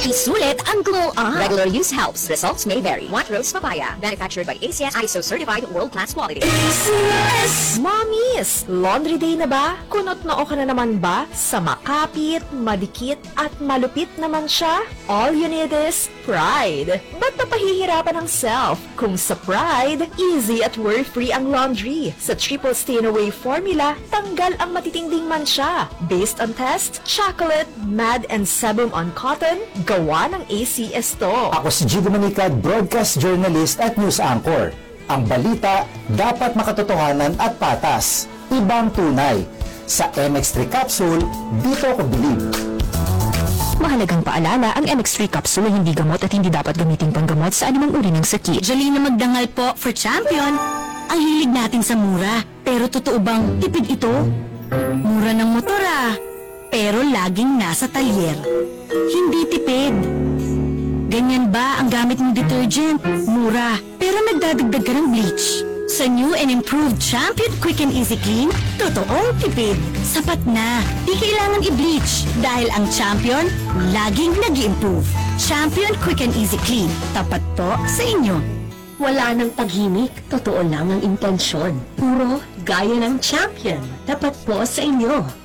Isulit ang glow up. Regular use helps. Results may vary. White Rose Papaya. Manufactured by ACS ISO certified world-class quality. ACS! Mommies! Laundry day na ba? Kunot na o ka na naman ba? Sa makapit, madikit, at malupit naman siya? All you need is pride. Ba't napahihirapan ang self? Kung sa pride, easy at worry-free ang laundry. Sa triple stain-away formula, tanggal ang matitinding mansya. Based on test, chocolate, mad, and sebum on cotton, gawa ng ACS to. Ako si Gigo Manicad, broadcast journalist at news anchor. Ang balita dapat makatotohanan at patas. Ibang tunay. Sa MX3 capsule, dito ako believe. Mahalagang paalala, ang MX3 capsule ay hindi gamot at hindi dapat gamitin panggamot sa anumang uri ng sakit. Jolina Magdangal po for champion. Ang hilig natin sa mura. Pero totoo bang tipid ito? Mura ng motor pero laging nasa talyer. Hindi tipid. Ganyan ba ang gamit ng detergent? Mura, pero nagdadagdag ka ng bleach. Sa new and improved Champion Quick and Easy Clean, totoong tipid. Sapat na, di kailangan i-bleach dahil ang Champion laging nag-i-improve. Champion Quick and Easy Clean, tapat to sa inyo. Wala nang taghimik, totoo lang ang intensyon. Puro gaya ng champion, tapat po sa inyo.